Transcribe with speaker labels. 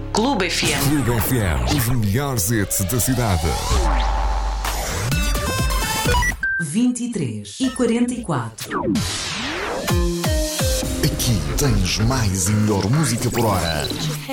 Speaker 1: Clube FM.
Speaker 2: Clube FM, os melhores hits da cidade.
Speaker 3: 23h44.
Speaker 2: Aqui tens mais e melhor música por hora.